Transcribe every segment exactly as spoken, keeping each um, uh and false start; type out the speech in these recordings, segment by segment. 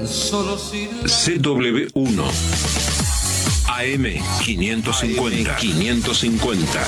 C W uno A M quinientos cincuenta. quinientos cincuenta.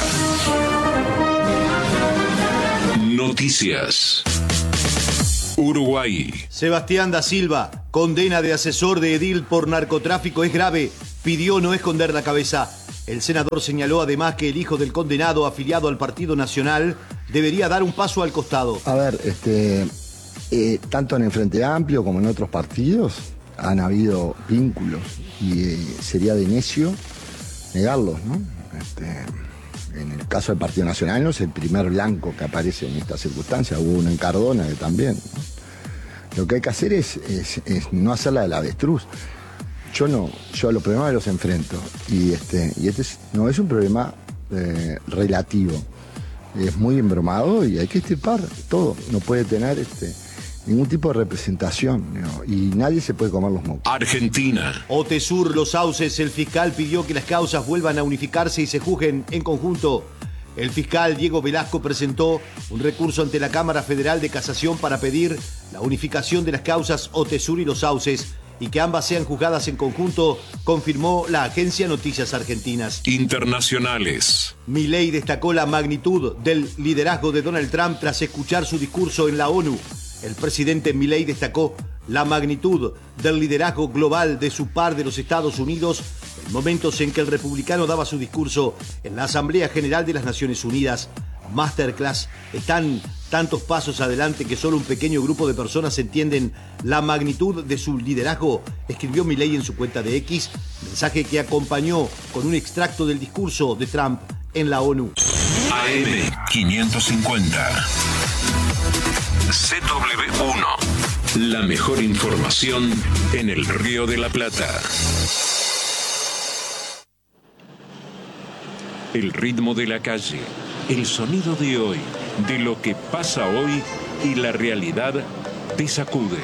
Noticias. Uruguay. Sebastián da Silva, condena de asesor de edil por narcotráfico es grave, pidió no esconder la cabeza. El senador señaló además que el hijo del condenado afiliado al Partido Nacional debería dar un paso al costado. A ver, este, eh, tanto en el Frente Amplio como en otros partidos han habido vínculos y eh, sería de necio negarlos, ¿no? Este, en el caso del Partido Nacional no es el primer blanco que aparece en esta circunstancia, hubo uno en Cardona que también, ¿no? Lo que hay que hacer es, es, es no hacerla del avestruz. Yo no, yo a los problemas los enfrento y este, y este es, no es un problema eh, relativo, es muy embromado y hay que estirpar todo, no puede tener este, ningún tipo de representación, ¿no? Y nadie se puede comer los mocos. Argentina. Otesur, Los Sauces, el fiscal pidió que las causas vuelvan a unificarse y se juzguen en conjunto. El fiscal Diego Velasco presentó un recurso ante la Cámara Federal de Casación para pedir la unificación de las causas Otesur y Los Sauces y que ambas sean juzgadas en conjunto, confirmó la agencia Noticias Argentinas. Internacionales. Milei destacó la magnitud del liderazgo de Donald Trump tras escuchar su discurso en la ONU. El presidente Milei destacó la magnitud del liderazgo global de su par de los Estados Unidos en momentos en que el republicano daba su discurso en la Asamblea General de las Naciones Unidas. Masterclass, están tantos pasos adelante que solo un pequeño grupo de personas entienden la magnitud de su liderazgo, escribió Milei en su cuenta de X, mensaje que acompañó con un extracto del discurso de Trump en la ONU. A M quinientos cincuenta. C W uno. La mejor información en el Río de la Plata. El ritmo de la calle, el sonido de hoy, de lo que pasa hoy y la realidad te sacude.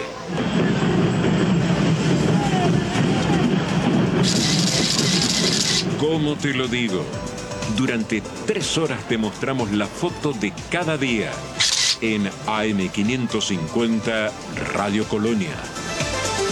¿Cómo te lo digo? Durante tres horas te mostramos la foto de cada día en A M quinientos cincuenta Radio Colonia.